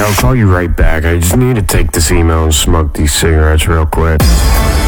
I'll call you right back. I just need to take this email and smoke these cigarettes real quick.